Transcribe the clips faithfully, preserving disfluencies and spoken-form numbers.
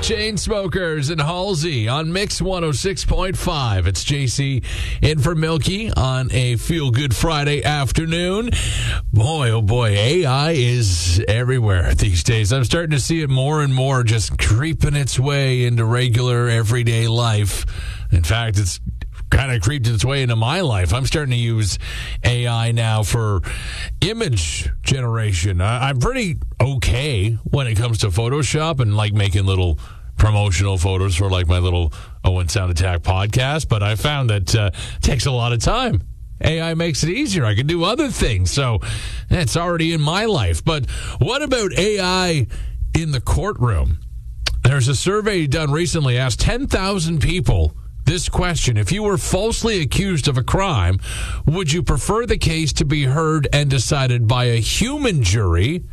Chainsmokers and Halsey on Mix one oh six point five. It's J C in for Milky on a Feel Good Friday afternoon. Boy, oh boy, A I is everywhere these days. I'm starting to see it more and more just creeping its way into regular everyday life. In fact, it's kind of creeped its way into my life. I'm starting to use A I now for image generation. I, I'm pretty okay when it comes to Photoshop and like making little promotional photos for like my little Owen Sound Attack podcast, but I found that uh, it takes a lot of time. A I makes it easier. I can do other things, so it's already in my life. But what about A I in the courtroom? There's a survey done recently, asked ten thousand people this question: if you were falsely accused of a crime, would you prefer the case to be heard and decided by a human jury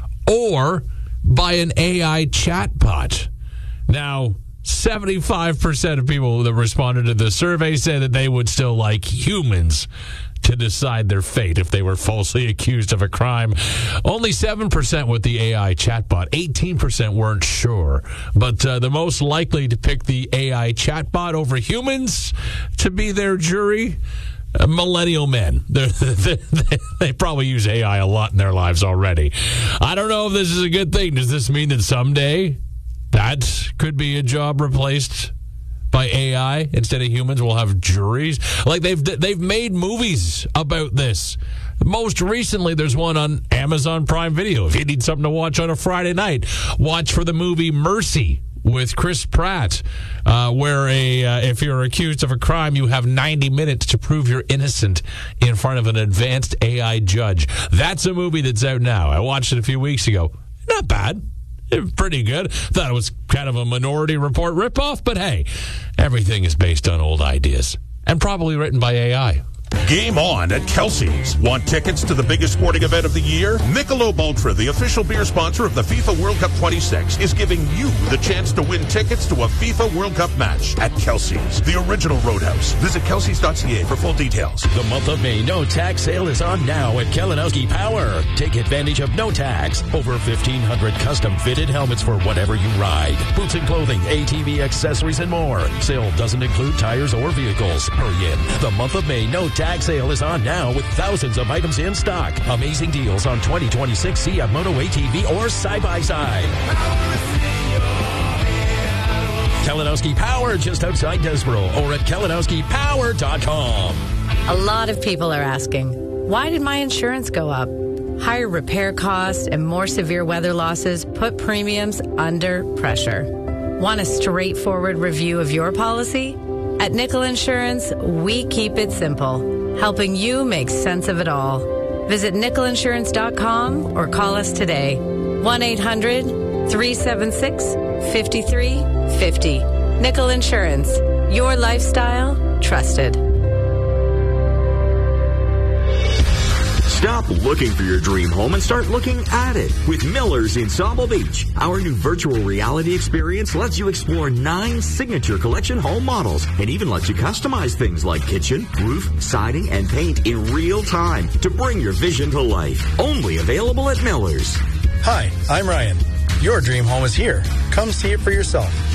or by an A I chatbot? Now, seventy-five percent of people that responded to the survey say that they would still like humans to decide their fate if they were falsely accused of a crime. Only seven percent with the A I chatbot. eighteen percent weren't sure. But uh, the most likely to pick the A I chatbot over humans to be their jury, uh, millennial men. They, they probably use A I a lot in their lives already. I don't know if this is a good thing. Does this mean that someday that could be a job replaced by A I instead of humans? We'll have juries. Like they've they've made movies about this. Most recently, there's one on Amazon Prime Video. If you need something to watch on a Friday night, watch for the movie Mercy with Chris Pratt, uh, where a uh, if you're accused of a crime, you have ninety minutes to prove you're innocent in front of an advanced A I judge. That's a movie that's out now. I watched it a few weeks ago. Not bad. Pretty good. Thought it was kind of a Minority Report ripoff, but hey, everything is based on old ideas and probably written by A I. Game on at Kelsey's. Want tickets to the biggest sporting event of the year? Michelob Ultra, the official beer sponsor of the FIFA World Cup twenty-six, is giving you the chance to win tickets to a FIFA World Cup match at Kelsey's, the original Roadhouse. Visit kelseys dot c a for full details. The month of May no tax sale is on now at Kalinowski Power. Take advantage of no tax. Over fifteen hundred custom fitted helmets for whatever you ride. Boots and clothing, A T V accessories, and more. Sale doesn't include tires or vehicles. Hurry in. The month of May no tax sale is on now with thousands of items in stock. Amazing deals on twenty twenty-six C F Moto A T V or side-by-side. Kalinowski Power just outside Desboro or at kalinowski power dot com. A lot of people are asking, why did my insurance go up? Higher repair costs and more severe weather losses put premiums under pressure. Want a straightforward review of your policy? At Nickel Insurance, we keep it simple, helping you make sense of it all. Visit nickel insurance dot com or call us today. one eight hundred three seven six five three five zero. Nickel Insurance. Your lifestyle, trusted. Stop looking for your dream home and start looking at it with Miller's in Sauble Beach. Our new virtual reality experience lets you explore nine signature collection home models and even lets you customize things like kitchen, roof, siding, and paint in real time to bring your vision to life. Only available at Miller's. Hi, I'm Ryan. Your dream home is here. Come see it for yourself.